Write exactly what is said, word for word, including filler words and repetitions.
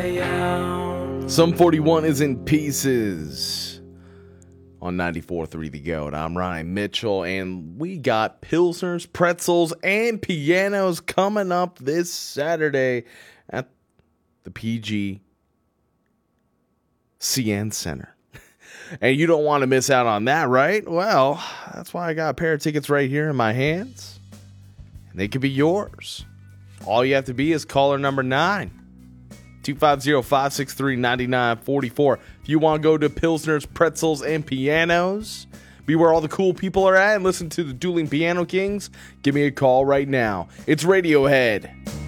Some forty-one is in pieces on ninety-four point three The Goat. I'm Ryan Mitchell, and we got Pilsners, Pretzels, and Pianos coming up this Saturday at the P G C N Center. And you don't want to miss out on that, right? Well, that's why I got a pair of tickets right here in my hands, and they could be yours. All you have to be is caller number nine. two five zero, five six three, nine nine four four. If you want to go to Pilsners, Pretzels, and Pianos, be where all the cool people are at, and listen to the Dueling Piano Kings, give me a call right now. It's Radiohead.